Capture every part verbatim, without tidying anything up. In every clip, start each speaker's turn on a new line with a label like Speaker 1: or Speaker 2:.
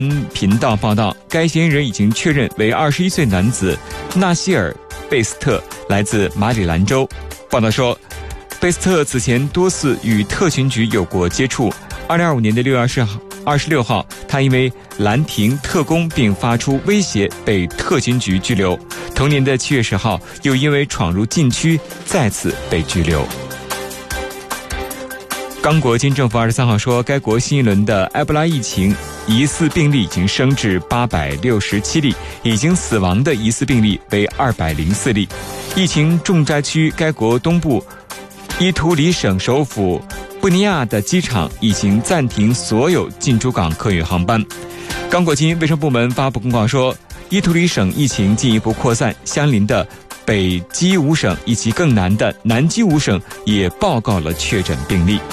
Speaker 1: 频道报道，该嫌疑人已经确认为二十一岁男子纳西尔·贝斯特，来自马里兰州。报道说，贝斯特此前多次与特勤局有过接触。二零二五年的六月二十六号，他因为拦停特工并发出威胁被特勤局拘留。同年的七月十号，又因为闯入禁区再次被拘留。刚果金政府二十三号说，该国新一轮的埃博拉疫情疑似病例已经升至八百六十七例，已经死亡的疑似病例为二百零四例。疫情重灾区该国东部伊图里省首府布尼亚的机场已经暂停所有进出港客运航班。刚果金卫生部门发布公告说，伊图里省疫情进一步扩散，相邻的北基伍省以及更南的南基伍省也报告了确诊病例。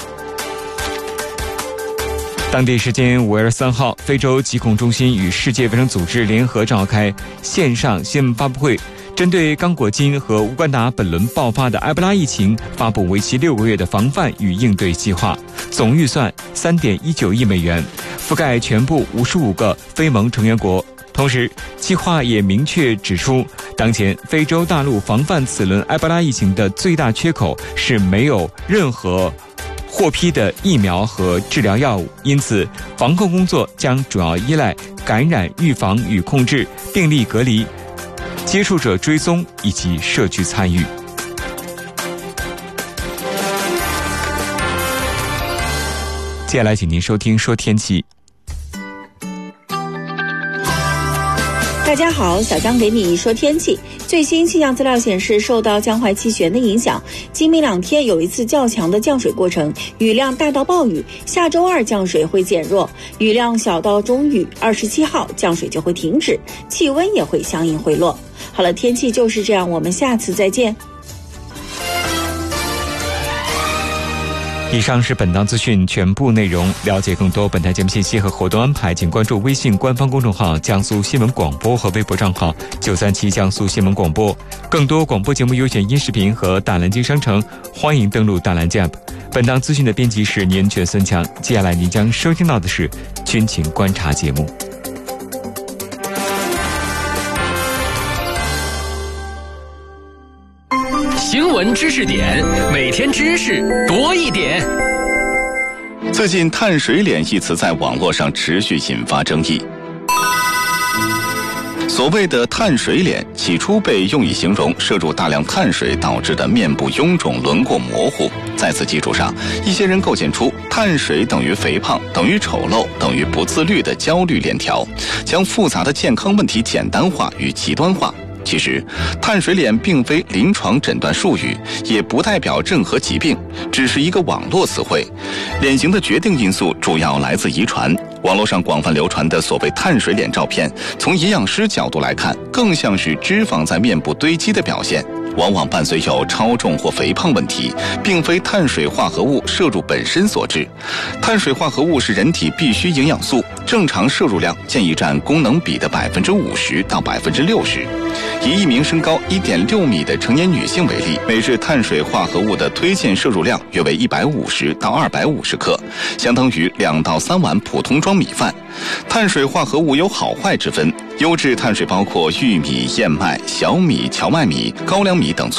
Speaker 1: 当地时间五月二十三号，非洲疾控中心与世界卫生组织联合召开线上新闻发布会，针对刚果金和乌干达本轮爆发的埃博拉疫情发布为期六个月的防范与应对计划，总预算 三点一九亿美元，覆盖全部五十五个非盟成员国。同时，计划也明确指出，当前非洲大陆防范此轮埃博拉疫情的最大缺口是没有任何获批的疫苗和治疗药物，因此防控工作将主要依赖感染预防与控制、病例隔离、接触者追踪以及社区参与。接下来请您收听说天气。
Speaker 2: 大家好，小张给你说天气。最新气象资料显示，受到江淮气旋的影响，今明两天有一次较强的降水过程，雨量大到暴雨。下周二降水会减弱，雨量小到中雨。二十七号降水就会停止，气温也会相应回落。好了，天气就是这样，我们下次再见。
Speaker 1: 以上是本档资讯全部内容。了解更多本台节目信息和活动安排，请关注微信官方公众号江苏新闻广播和微博账号九三七江苏新闻广播。更多广播节目优选音视频和大蓝鲸商城，欢迎登录大蓝鲸 app。 本档资讯的编辑是年全孙强。接下来您将收听到的是军情观察节目。
Speaker 3: 新闻知识点，每天知识多一点。
Speaker 4: 最近碳水脸一词在网络上持续引发争议。所谓的碳水脸，起初被用以形容摄入大量碳水导致的面部臃肿、轮廓模糊。在此基础上，一些人构建出碳水等于肥胖、等于丑陋、等于不自律的焦虑链条，将复杂的健康问题简单化与极端化。其实，碳水脸并非临床诊断术语，也不代表任何疾病，只是一个网络词汇。脸型的决定因素主要来自遗传。网络上广泛流传的所谓碳水脸照片，从营养师角度来看，更像是脂肪在面部堆积的表现，往往伴随有超重或肥胖问题，并非碳水化合物摄入本身所致。碳水化合物是人体必需营养素，正常摄入量建议占功能比的百分之五十到百分之六十。以一名身高一点六米的成年女性为例，每日碳水化合物的推荐摄入量约为一百五十到二百五十克，相当于两到三碗普通装米饭。碳水化合物有好坏之分，优质碳水包括玉米、燕麦、小米、荞麦米、高粱米等